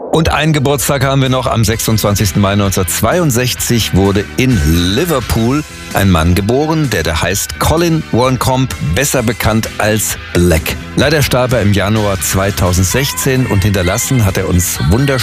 Und einen Geburtstag haben wir noch. Am 26. Mai 1962 wurde in Liverpool ein Mann geboren, der heißt Colin Warncombe, besser bekannt als Black. Leider starb er im Januar 2016 und hinterlassen hat er uns wunderschöne